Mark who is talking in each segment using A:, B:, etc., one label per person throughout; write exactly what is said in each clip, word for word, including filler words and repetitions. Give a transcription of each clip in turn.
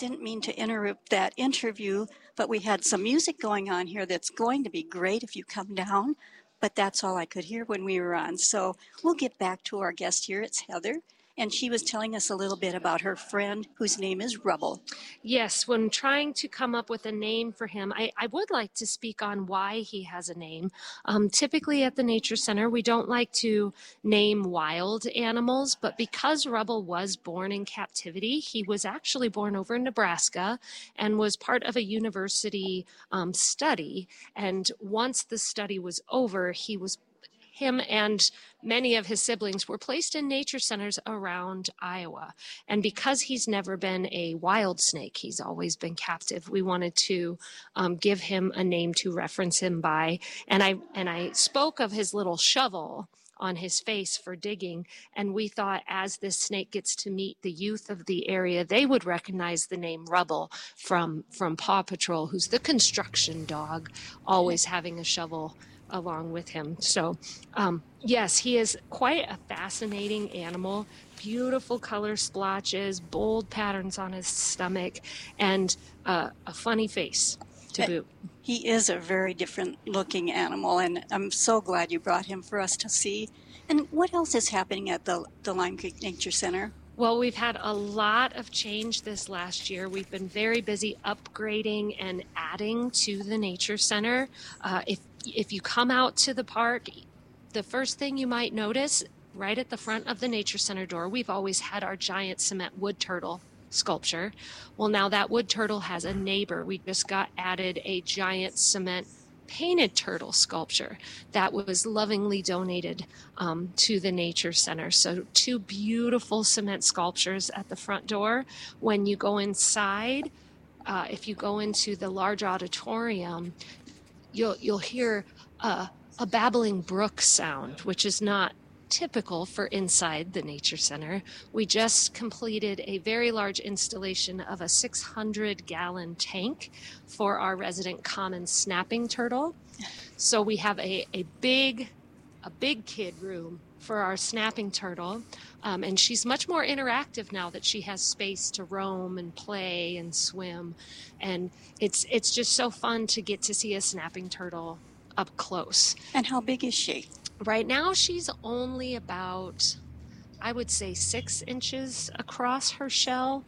A: didn't mean to interrupt that interview, but we had some music going on here that's going to be great if you come down. But that's all I could hear when we were on. So we'll get back to our guest here. It's Heather. And she was telling us a little bit about her friend whose name is Rubble.
B: Yes, when trying to come up with a name for him, I, I would like to speak on why he has a name. Um, typically at the Nature Center, we don't like to name wild animals, but because Rubble was born in captivity, he was actually born over in Nebraska and was part of a university um, study. And once the study was over, he was Him and many of his siblings were placed in nature centers around Iowa. And because he's never been a wild snake, he's always been captive, we wanted to um, give him a name to reference him by. And I, and I spoke of his little shovel on his face for digging. And we thought as this snake gets to meet the youth of the area, they would recognize the name Rubble from, from Paw Patrol, who's the construction dog, always having a shovel along with him. So um, yes, he is quite a fascinating animal. Beautiful color splotches, bold patterns on his stomach, and uh, a funny face to boot.
A: He is a very different looking animal, and I'm so glad you brought him for us to see. And what else is happening at the, the Lime Creek Nature Center?
B: Well, we've had a lot of change this last year. We've been very busy upgrading and adding to the Nature Center. Uh, if if you come out to the park, the first thing you might notice right at the front of the Nature Center door, we've always had our giant cement wood turtle sculpture. Well, now that wood turtle has a neighbor. We just got added a giant cement painted turtle sculpture that was lovingly donated um, to the Nature Center. So two beautiful cement sculptures at the front door. When you go inside, uh, if you go into the large auditorium, you'll you'll hear uh, a babbling brook sound, which is not typical for inside the Nature Center. We just completed a very large installation of a six hundred gallon tank for our resident common snapping turtle. So we have a, a big a big kid room for our snapping turtle. Um, and she's much more interactive now that she has space to roam and play and swim. And it's it's just so fun to get to see a snapping turtle up close.
A: And how big is she?
B: Right now, she's only about, I would say, six inches across her shell,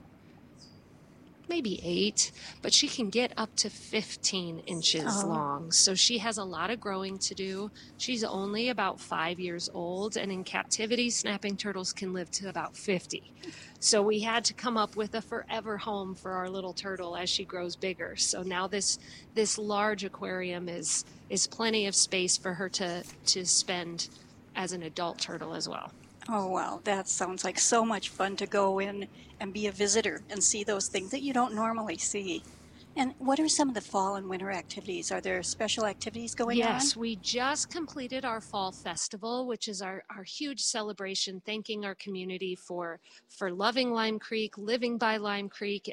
B: maybe eight, but she can get up to fifteen inches
A: Oh.
B: long. So she has a lot of growing to do. She's only about five years old, and in captivity, snapping turtles can live to about fifty. So we had to come up with a forever home for our little turtle as she grows bigger. So now this this large aquarium is is plenty of space for her to, to spend as an adult turtle as well.
A: Oh, wow. That sounds like so much fun to go in and be a visitor and see those things that you don't normally see. And what are some of the fall and winter activities? Are there special activities going on?
B: Yes, we just completed our fall festival, which is our, our huge celebration, thanking our community for, for loving Lime Creek, living by Lime Creek,